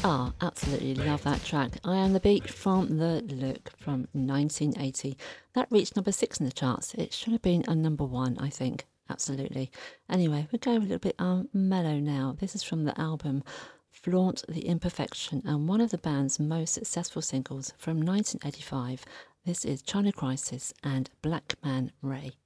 Ah, absolutely love that track. I Am the Beat from The Look from 1980. That reached number 6 in the charts. It should have been a number 1, I think. Absolutely. Anyway, we're going a little bit mellow now. This is from the album Flaunt the Imperfection and one of the band's most successful singles from 1985. This is China Crisis and Black Man Ray.